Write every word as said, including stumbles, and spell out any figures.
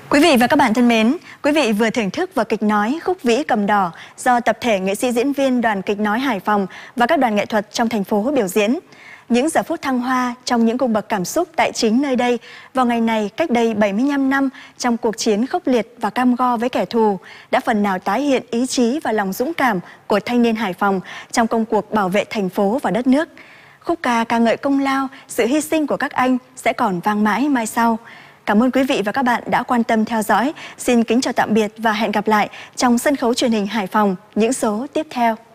Quý vị và các bạn thân mến, quý vị vừa thưởng thức vở kịch nói Khúc Vĩ Cầm Đỏ do tập thể nghệ sĩ diễn viên Đoàn Kịch Nói Hải Phòng và các đoàn nghệ thuật trong thành phố biểu diễn. Những giờ phút thăng hoa trong những cung bậc cảm xúc tại chính nơi đây vào ngày này cách đây bảy mươi lăm năm trong cuộc chiến khốc liệt và cam go với kẻ thù đã phần nào tái hiện ý chí và lòng dũng cảm của thanh niên Hải Phòng trong công cuộc bảo vệ thành phố và đất nước. Khúc ca ca ngợi công lao, sự hy sinh của các anh sẽ còn vang mãi mai sau. Cảm ơn quý vị và các bạn đã quan tâm theo dõi. Xin kính chào tạm biệt và hẹn gặp lại trong sân khấu truyền hình Hải Phòng những số tiếp theo.